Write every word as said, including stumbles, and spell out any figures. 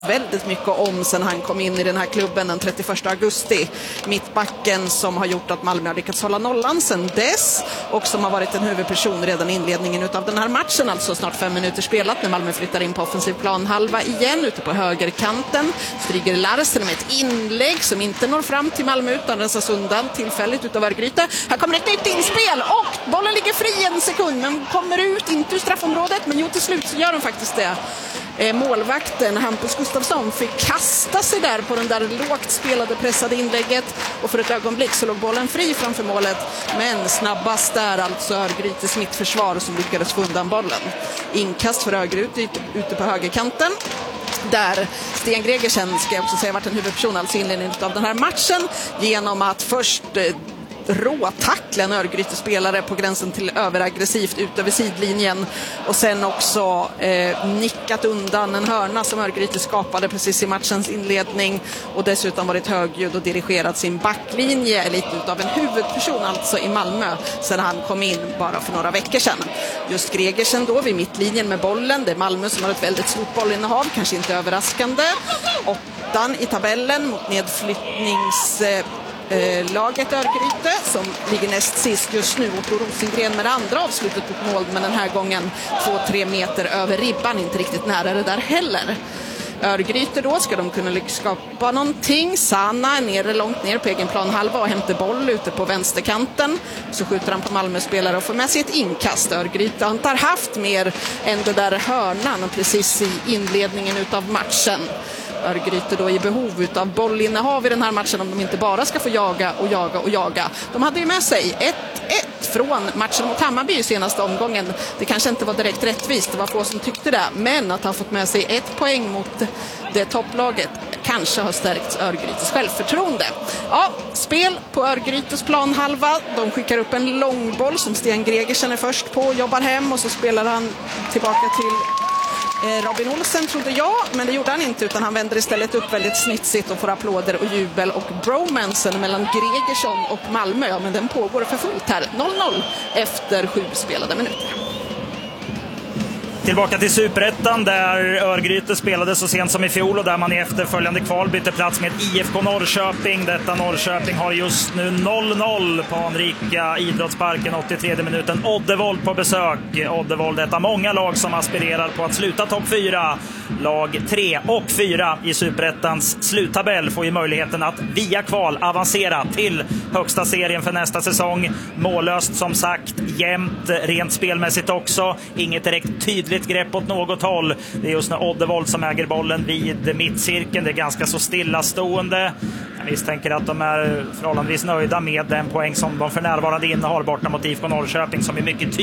väldigt mycket om sen han kom in i den här klubben den trettioförsta augusti. Mittbacken som har gjort att Malmö har lyckats hålla nollan sen dess och som har varit en huvudperson redan i inledningen av den här matchen, alltså snart fem minuter spelat när Malmö flyttar in på offensiv plan halva igen ute på högerkanten. Stryger Larsen med ett inlägg som inte når fram till Malmö utan rensas undan tillfälligt utav Örgryte. Här kommer ett nytt inspel och bollen ligger fri en sekund men kommer ut, inte ur straffområdet, men jo, till slut så gör den faktiskt det. Målvakten Hampus Gustafsson fick kasta sig där på den där lågt spelade pressade inlägget och för ett ögonblick så låg bollen fri framför målet, men snabbast där alltså Örgrytes mittförsvar som lyckades få undan bollen. Inkast för Örgryte ute på högerkanten där Sten Gregersen, ska jag också säga, varit en huvudperson alltså inledningen av den här matchen genom att först råtackla en Örgryte-spelare på gränsen till överaggressivt ut över sidlinjen och sen också eh, nickat undan en hörna som Örgryte skapade precis i matchens inledning och dessutom varit högljudd och dirigerat sin backlinje lite utav en huvudperson alltså i Malmö sedan han kom in bara för några veckor sedan. Just Gregersen då vid mittlinjen med bollen, det är Malmö som har ett väldigt stort bollinnehav, kanske inte överraskande. Åttan i tabellen mot nedflyttnings eh, laget Örgryte som ligger näst sist just nu, och Rosengren med det andra avslutet på mål, men den här gången två tre meter över ribban, inte riktigt nära det där heller. Örgryte då, ska de kunna skapa någonting. Sanna är nere, långt ner på egen plan halva och hämtar boll ute på vänsterkanten. Så skjuter han på Malmö-spelare och får med sig ett inkast. Örgryte har inte haft mer än det där hörnan och precis i inledningen utav matchen. Örgryte då i behov av bollinnehav i den här matchen om de inte bara ska få jaga och jaga och jaga. De hade ju med sig ett ett från matchen mot Hammarby i senaste omgången. Det kanske inte var direkt rättvist, det var få som tyckte det, men att ha fått med sig ett poäng mot det topplaget kanske har stärkt Örgrytes självförtroende. Ja, spel på Örgrytes planhalva. De skickar upp en långboll som Sten Gregersen är först på, jobbar hem och så spelar han tillbaka till Robin Olsen trodde jag, men det gjorde han inte, utan han vänder istället upp väldigt snitsigt och får applåder och jubel, och bromansen mellan Gregerson och Malmö, ja, men den pågår för fullt här. noll noll efter sju spelade minuter. Tillbaka till Superettan där Örgryte spelade så sent som i fjol och där man i efterföljande kval bytte plats med I F K Norrköping. Detta Norrköping har just nu noll noll på anrika Idrottsparken, åttiotredje minuten. Oddevold på besök. Oddevold, detta många lag som aspirerar på att sluta topp fyra. Lag tre och fyra i Superettans sluttabell får ju möjligheten att via kval avancera till högsta serien för nästa säsong. Mållöst som sagt, jämnt rent spelmässigt också. Inget direkt tydligt grepp åt något håll. Det är just nu Oddevold som äger bollen vid mittcirkeln. Det är ganska så stillastående. Jag misstänker att de är förhållandevis nöjda med den poäng som de för närvarande innehar borta mot I F K Norrköping som är mycket tydligt